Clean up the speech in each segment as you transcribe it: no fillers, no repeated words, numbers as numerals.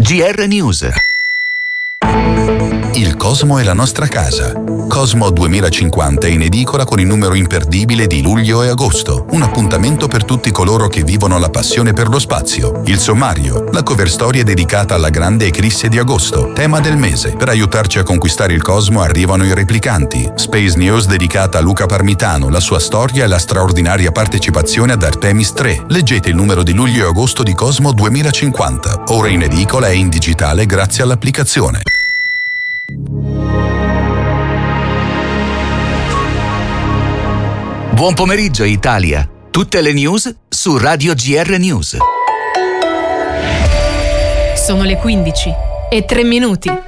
GR News. Il Cosmo è la nostra casa. Cosmo 2050 è in edicola con il numero imperdibile di luglio e agosto. Un appuntamento per tutti coloro che vivono la passione per lo spazio. Il sommario, la cover story è dedicata alla grande eclisse di agosto, tema del mese. Per aiutarci a conquistare il Cosmo arrivano i replicanti. Space News dedicata a Luca Parmitano, la sua storia e la straordinaria partecipazione ad Artemis 3. Leggete il numero di luglio e agosto di Cosmo 2050. Ora in edicola e in digitale grazie all'applicazione. Buon pomeriggio Italia. Tutte le news su Radio GR News. Sono le 15:03.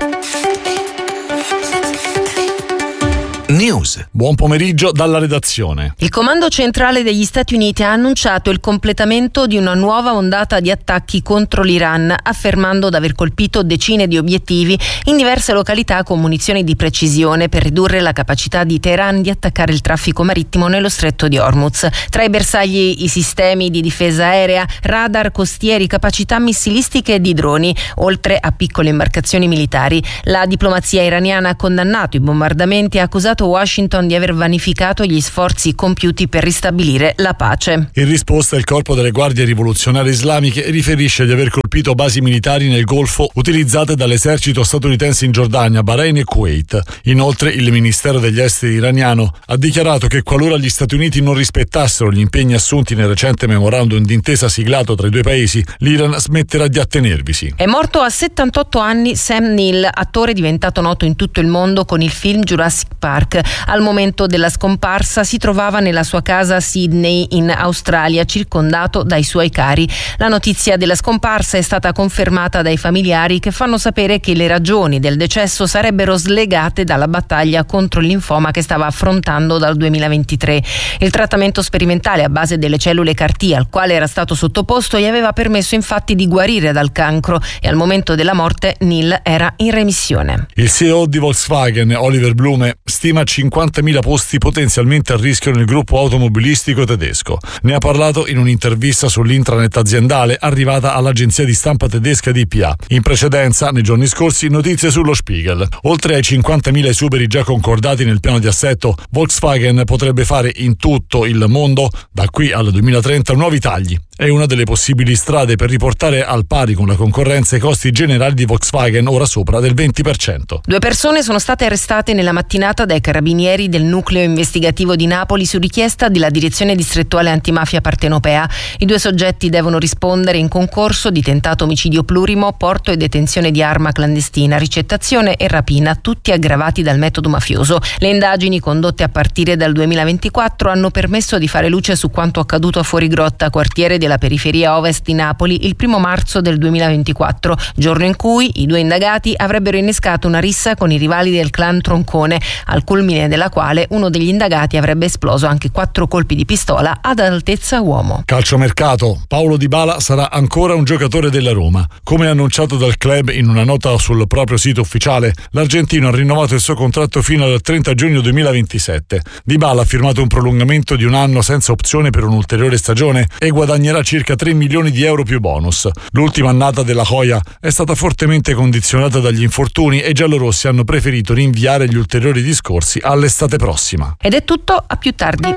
News. Buon pomeriggio dalla redazione. Il Comando Centrale degli Stati Uniti ha annunciato il completamento di una nuova ondata di attacchi contro l'Iran, affermando di aver colpito decine di obiettivi in diverse località con munizioni di precisione per ridurre la capacità di Teheran di attaccare il traffico marittimo nello stretto di Hormuz. Tra i bersagli i sistemi di difesa aerea, radar costieri, capacità missilistiche e di droni, oltre a piccole imbarcazioni militari. La diplomazia iraniana ha condannato i bombardamenti e ha accusato Washington di aver vanificato gli sforzi compiuti per ristabilire la pace. In risposta, il Corpo delle Guardie Rivoluzionarie Islamiche riferisce di aver colpito basi militari nel Golfo utilizzate dall'esercito statunitense in Giordania, Bahrain e Kuwait. Inoltre, il Ministero degli Esteri iraniano ha dichiarato che qualora gli Stati Uniti non rispettassero gli impegni assunti nel recente memorandum d'intesa siglato tra i due paesi, l'Iran smetterà di attenervisi. È morto a 78 anni Sam Neill, attore diventato noto in tutto il mondo con il film Jurassic Park. Al momento della scomparsa si trovava nella sua casa a Sydney in Australia, circondato dai suoi cari. La notizia della scomparsa è stata confermata dai familiari, che fanno sapere che le ragioni del decesso sarebbero slegate dalla battaglia contro il linfoma che stava affrontando dal 2023. Il trattamento sperimentale a base delle cellule CAR-T al quale era stato sottoposto gli aveva permesso infatti di guarire dal cancro e al momento della morte Neill era in remissione. Il CEO di Volkswagen, Oliver Blume, stima 50.000 posti potenzialmente a rischio nel gruppo automobilistico tedesco. Ne ha parlato in un'intervista sull'intranet aziendale arrivata all'agenzia di stampa tedesca DPA. In precedenza, nei giorni scorsi, notizie sullo Spiegel. Oltre ai 50.000 esuberi già concordati nel piano di assetto, Volkswagen potrebbe fare in tutto il mondo, da qui al 2030, nuovi tagli. È una delle possibili strade per riportare al pari con la concorrenza i costi generali di Volkswagen, ora sopra del 20%. 2 persone sono state arrestate nella mattinata dai carabinieri del nucleo investigativo di Napoli su richiesta della direzione distrettuale antimafia partenopea. I 2 soggetti devono rispondere in concorso di tentato omicidio plurimo, porto e detenzione di arma clandestina, ricettazione e rapina, tutti aggravati dal metodo mafioso. Le indagini condotte a partire dal 2024 hanno permesso di fare luce su quanto accaduto a Fuorigrotta, quartiere della periferia ovest di Napoli, il 1 marzo del 2024, giorno in cui i 2 indagati avrebbero innescato una rissa con i rivali del clan Troncone, al culmine della quale uno degli indagati avrebbe esploso anche 4 colpi di pistola ad altezza uomo. Calciomercato. Paulo Dybala sarà ancora un giocatore della Roma. Come annunciato dal club in una nota sul proprio sito ufficiale, l'argentino ha rinnovato il suo contratto fino al 30 giugno 2027. Dybala ha firmato un prolungamento di 1 anno senza opzione per un'ulteriore stagione e guadagnerà circa 3 milioni di euro più bonus. L'ultima annata della Joya è stata fortemente condizionata dagli infortuni e i giallorossi hanno preferito rinviare gli ulteriori discorsi all'estate prossima. Ed è tutto, a più tardi.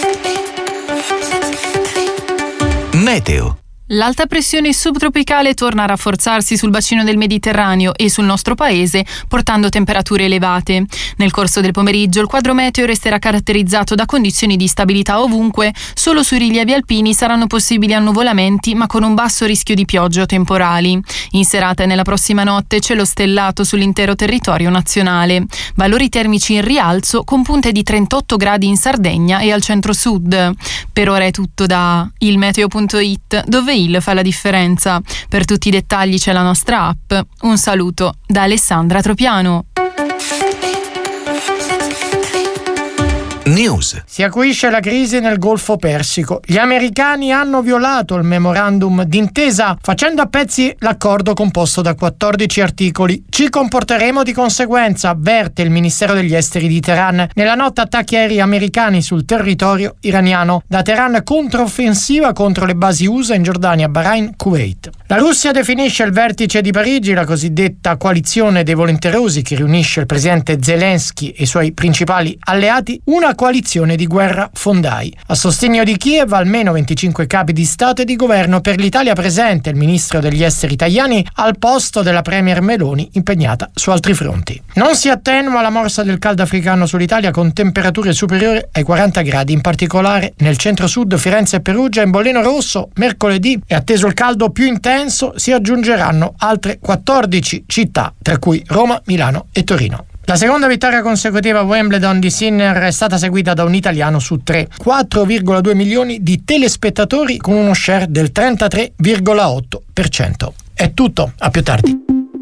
Meteo. L'alta pressione subtropicale torna a rafforzarsi sul bacino del Mediterraneo e sul nostro paese, portando temperature elevate. Nel corso del pomeriggio il quadro meteo resterà caratterizzato da condizioni di stabilità ovunque. Solo sui rilievi alpini saranno possibili annuvolamenti, ma con un basso rischio di piogge o temporali. In serata e nella prossima notte cielo stellato sull'intero territorio nazionale. Valori termici in rialzo, con punte di 38 gradi in Sardegna e al centro-sud. Per ora è tutto da ilmeteo.it, dove il fa la differenza. Per tutti i dettagli c'è la nostra app. Un saluto da Alessandra Tropiano. News. Si acuisce la crisi nel Golfo Persico. Gli americani hanno violato il memorandum d'intesa facendo a pezzi l'accordo composto da 14 articoli. Ci comporteremo di conseguenza, avverte il Ministero degli Esteri di Teheran. Nella notte attacchi aerei americani sul territorio iraniano. Da Teheran controffensiva contro le basi USA in Giordania, Bahrain, Kuwait. La Russia definisce il vertice di Parigi, la cosiddetta coalizione dei volenterosi che riunisce il presidente Zelensky e i suoi principali alleati, una coalizione di guerra fondai. A sostegno di Kiev almeno 25 capi di Stato e di governo, per l'Italia presente il ministro degli esteri Tajani al posto della premier Meloni impegnata su altri fronti. Non si attenua la morsa del caldo africano sull'Italia con temperature superiori ai 40 gradi, in particolare nel centro-sud, Firenze e Perugia. In bollino rosso mercoledì è atteso il caldo più intenso, si aggiungeranno altre 14 città, tra cui Roma, Milano e Torino. La seconda vittoria consecutiva a Wimbledon di Sinner è stata seguita da un italiano su 3, 4,2 milioni di telespettatori con uno share del 33,8%. È tutto, a più tardi.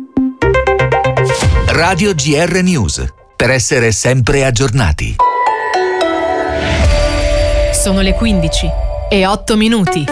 Radio GR News, per essere sempre aggiornati. Sono le 15:08.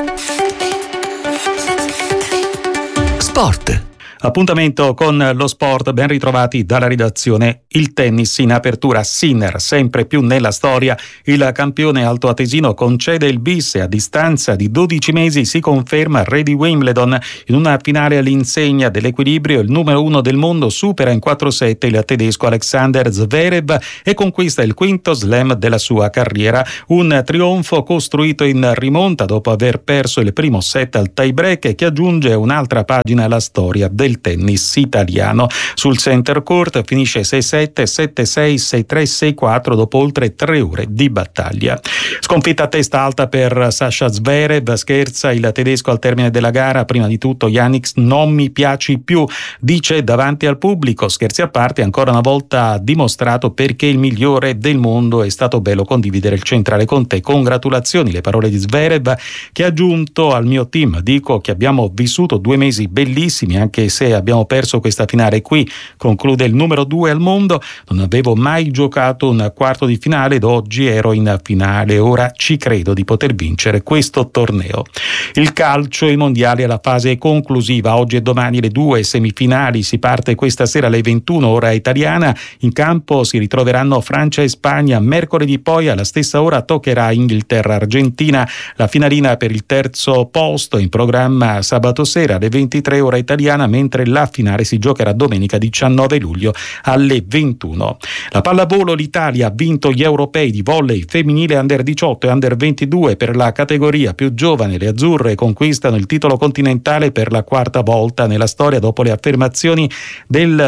Sport. Appuntamento con lo sport, ben ritrovati dalla redazione. Il tennis in apertura, Sinner sempre più nella storia. Il campione altoatesino concede il bis e a distanza di 12 mesi si conferma re di Wimbledon. In una finale all'insegna dell'equilibrio, il numero 1 del mondo supera in 4-7 il tedesco Alexander Zverev e conquista il quinto slam della sua carriera. Un trionfo costruito in rimonta dopo aver perso il primo set al tie-break, che aggiunge un'altra pagina alla storia del tennis italiano. Sul center court finisce 6-7, 7-6, 6-3, 6-4 dopo oltre 3 ore di battaglia. Sconfitta a testa alta per Sasha Zverev, scherza il tedesco al termine della gara. Prima di tutto Jannik non mi piaci più, dice davanti al pubblico. Scherzi a parte, ancora una volta ha dimostrato perché il migliore del mondo. È stato bello condividere il centrale con te. Congratulazioni, le parole di Zverev, che ha aggiunto: al mio team dico che abbiamo vissuto 2 mesi bellissimi, anche se abbiamo perso questa finale qui. Conclude il numero 2 al mondo: non avevo mai giocato un quarto di finale ed oggi ero in finale, ora ci credo di poter vincere questo torneo. Il calcio, i mondiali alla fase conclusiva, oggi e domani le 2 semifinali. Si parte questa sera alle 21 ora italiana. In campo si ritroveranno Francia e Spagna. Mercoledì poi alla stessa ora toccherà Inghilterra-Argentina, la finalina per il terzo posto. In programma sabato sera alle 23 ora italiana, mentre la finale si giocherà domenica 19 luglio alle 21. La pallavolo, l'Italia ha vinto gli europei di volley femminile under 18 e under 22 per la categoria più giovane. Le azzurre conquistano il titolo continentale per la 4ª volta nella storia dopo le affermazioni del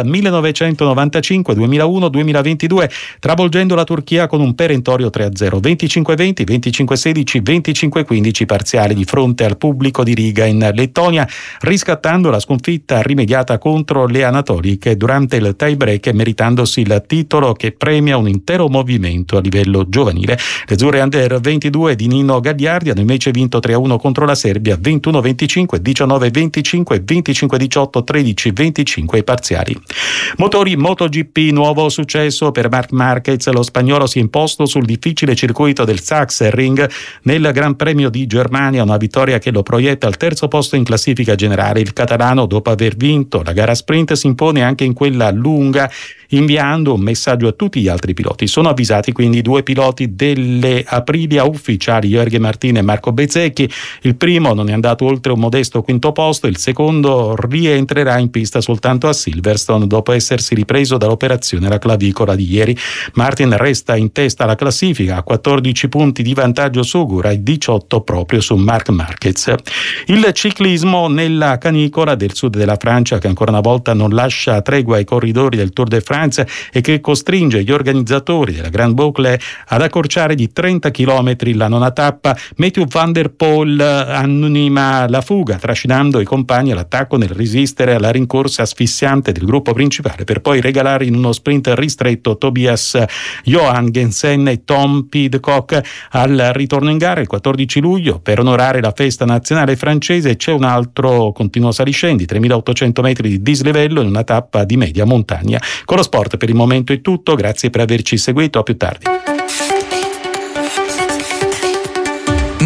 1995, 2001, 2022, travolgendo la Turchia con un perentorio 3-0, 25-20, 25-16, 25-15 parziali di fronte al pubblico di Riga in Lettonia, riscattando la sconfitta rimediata contro le anatoliche durante il tie break, meritandosi il titolo che premia un intero movimento a livello giovanile. Le azzurre under 22 di Nino Gagliardi hanno invece vinto 3-1 contro la Serbia, 21-25, 19-25, 25-18, 13-25 parziali. Motori MotoGP, nuovo successo per Marc Marquez. Lo spagnolo si è imposto sul difficile circuito del Sachsenring nel Gran Premio di Germania, una vittoria che lo proietta al terzo posto in classifica generale. Il catalano, dopo aver vinto la gara sprint, si impone anche in quella lunga, inviando un messaggio a tutti gli altri piloti. Sono avvisati quindi 2 piloti delle Aprilia ufficiali, Jorge Martin e Marco Bezzecchi. Il primo non è andato oltre un modesto quinto posto, il secondo rientrerà in pista soltanto a Silverstone dopo essersi ripreso dall'operazione alla clavicola di ieri. Martin resta in testa alla classifica a 14 punti di vantaggio su Gura e 18 proprio su Marc Marquez. Il ciclismo nella canicola del sud della Francia, che ancora una volta non lascia tregua ai corridori del Tour de France e che costringe gli organizzatori della Grande Boucle ad accorciare di 30 km la nona tappa. Mathieu van der Poel anima la fuga, trascinando i compagni all'attacco nel resistere alla rincorsa asfissiante del gruppo principale, per poi regalare in uno sprint ristretto Tobias Johannessen e Tom Pidcock. Al ritorno in gara il 14 luglio, per onorare la festa nazionale francese, c'è un altro continuo saliscendi, 3.800 metri di dislivello in una tappa di media montagna. Con lo sport per il momento è tutto, grazie per averci seguito, a più tardi.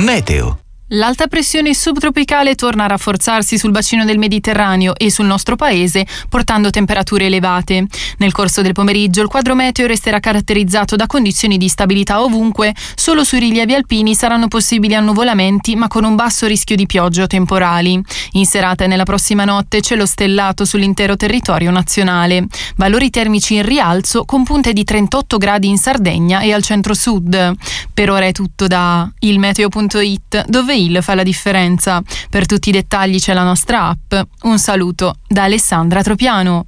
Meteo. L'alta pressione subtropicale torna a rafforzarsi sul bacino del Mediterraneo e sul nostro paese, portando temperature elevate. Nel corso del pomeriggio il quadro meteo resterà caratterizzato da condizioni di stabilità ovunque. Solo sui rilievi alpini saranno possibili annuvolamenti, ma con un basso rischio di piogge o temporali. In serata e nella prossima notte cielo stellato sull'intero territorio nazionale. Valori termici in rialzo, con punte di 38 gradi in Sardegna e al centro-sud. Per ora è tutto da ilmeteo.it, dove il fa la differenza. Per tutti i dettagli c'è la nostra app. Un saluto da Alessandra Tropiano.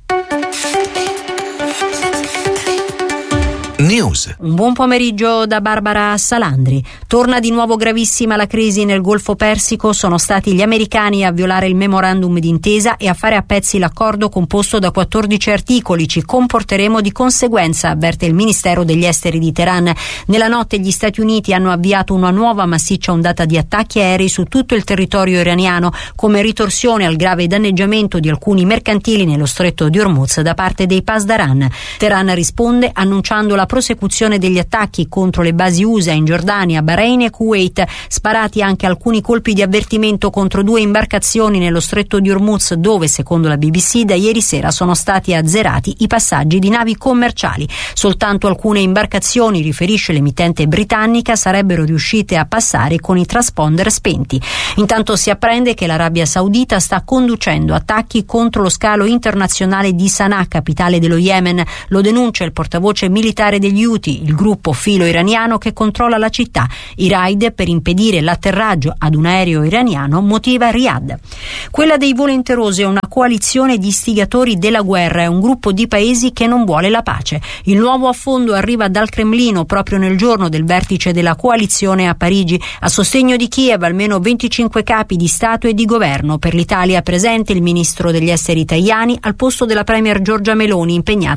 News. Un buon pomeriggio da Barbara Salandri. Torna di nuovo gravissima la crisi nel Golfo Persico. Sono stati gli americani a violare il memorandum d'intesa e a fare a pezzi l'accordo composto da 14 articoli. Ci comporteremo di conseguenza, avverte il Ministero degli Esteri di Teheran. Nella notte gli Stati Uniti hanno avviato una nuova massiccia ondata di attacchi aerei su tutto il territorio iraniano, come ritorsione al grave danneggiamento di alcuni mercantili nello stretto di Hormuz da parte dei Pasdaran. Teheran risponde annunciando la prosecuzione degli attacchi contro le basi USA in Giordania, Bahrain e Kuwait, sparati anche alcuni colpi di avvertimento contro 2 imbarcazioni nello stretto di Hormuz, dove, secondo la BBC, da ieri sera sono stati azzerati i passaggi di navi commerciali. Soltanto alcune imbarcazioni, riferisce l'emittente britannica, sarebbero riuscite a passare con i transponder spenti. Intanto si apprende che l'Arabia Saudita sta conducendo attacchi contro lo scalo internazionale di Sana'a, capitale dello Yemen. Lo denuncia il portavoce militare degli Houthi, il gruppo filo iraniano che controlla la città. I raid per impedire l'atterraggio ad un aereo iraniano motiva Riyadh. Quella dei volenterosi è una coalizione di istigatori della guerra, è un gruppo di paesi che non vuole la pace. Il nuovo affondo arriva dal Cremlino proprio nel giorno del vertice della coalizione a Parigi. A sostegno di Kiev almeno 25 capi di Stato e di governo. Per l'Italia presente il ministro degli esteri Tajani al posto della premier Giorgia Meloni, impegnata